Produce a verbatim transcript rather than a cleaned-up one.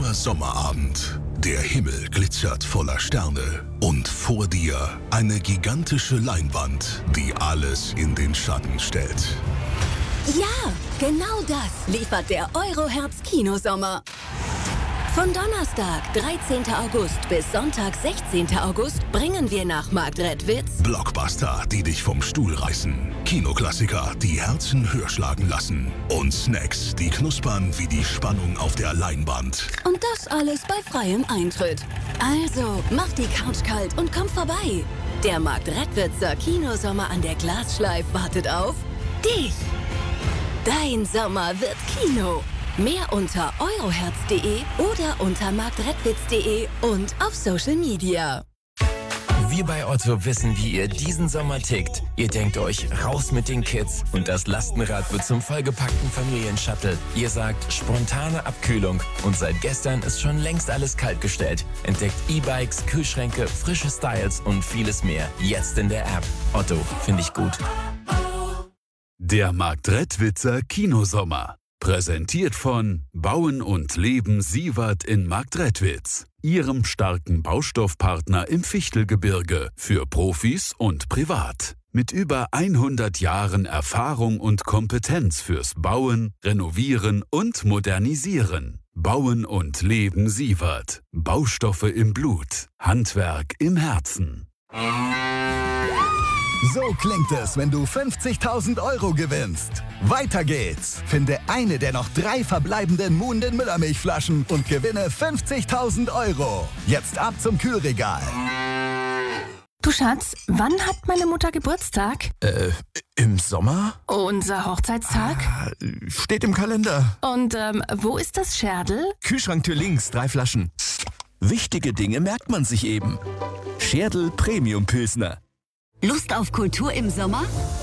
warmer Sommerabend. Der Himmel glitzert voller Sterne. Und vor dir eine gigantische Leinwand, die alles in den Schatten stellt. Ja, genau das liefert der Eurohertz Kinosommer. Von Donnerstag, dreizehnten August bis Sonntag, sechzehnten August bringen wir nach Marktredwitz Blockbuster, die dich vom Stuhl reißen. Kinoklassiker, die Herzen höher schlagen lassen. Und Snacks, die knuspern wie die Spannung auf der Leinwand. und das alles bei freiem Eintritt. Also, mach die Couch kalt und komm vorbei. Der Marktredwitzer Kinosommer an der Glasschleif wartet auf dich. Dein Sommer wird Kino. Mehr unter eurohertz punkt de oder unter marktredwitz punkt de und auf Social Media. Wir bei Otto wissen, wie ihr diesen Sommer tickt. Ihr denkt euch, raus mit den Kids und das Lastenrad wird zum vollgepackten Familienshuttle. Ihr sagt, spontane Abkühlung und seit gestern ist schon längst alles kaltgestellt. Entdeckt E-Bikes, Kühlschränke, frische Styles und vieles mehr. Jetzt in der App. Otto, finde ich gut. Der Marktredwitzer Kinosommer. Präsentiert von Bauen und Leben Sievert in Marktredwitz, Ihrem starken Baustoffpartner im Fichtelgebirge für Profis und privat. Mit über hundert Jahren Erfahrung und Kompetenz fürs Bauen, Renovieren und Modernisieren. Bauen und Leben Sievert. Baustoffe im Blut, Handwerk im Herzen. So klingt es, wenn du fünfzigtausend Euro gewinnst. Weiter geht's. Finde eine der noch drei verbleibenden Muhnden Müllermilchflaschen und gewinne fünfzigtausend Euro. Jetzt ab zum Kühlregal. Du Schatz, wann hat meine Mutter Geburtstag? Äh, im Sommer? Unser Hochzeitstag? Ah, steht im Kalender. Und ähm, wo ist das Scherdel? Kühlschranktür links, drei Flaschen. Wichtige Dinge merkt man sich eben. Scherdel Premium Pilsner. Lust auf Kultur im Sommer?